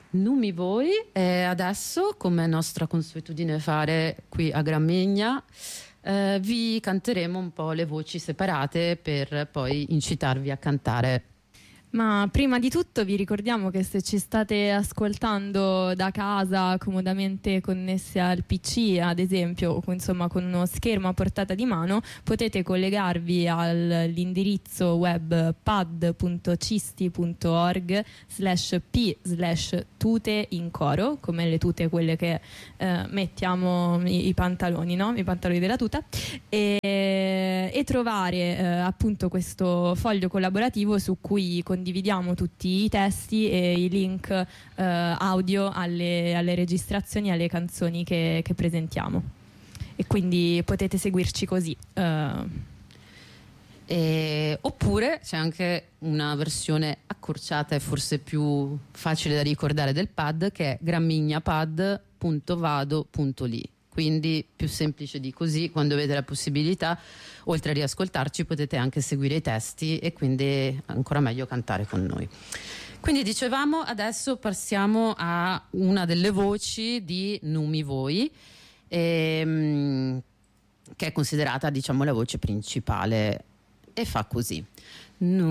Numi voi, e adesso, come è nostra consuetudine fare qui a Gramigna, vi canteremo un po' le voci separate per poi incitarvi a cantare. Ma prima di tutto vi ricordiamo che se ci state ascoltando da casa, comodamente connesse al PC, ad esempio, o insomma con uno schermo a portata di mano, potete collegarvi all'indirizzo web pad.cisti.org/p/tute in coro, come le tute quelle che mettiamo i pantaloni, no? I pantaloni della tuta, e trovare appunto questo foglio collaborativo su cui condividiamo tutti i testi e i link audio alle registrazioni e alle canzoni che presentiamo, e quindi potete seguirci così. Oppure c'è anche una versione accorciata e forse più facile da ricordare del pad, che è gramignapad.vado.li. Quindi più semplice di così, quando avete la possibilità, oltre a riascoltarci, potete anche seguire i testi e quindi ancora meglio cantare con noi. Quindi dicevamo, adesso passiamo a una delle voci di Numi voi, che è considerata, diciamo, la voce principale, e fa così.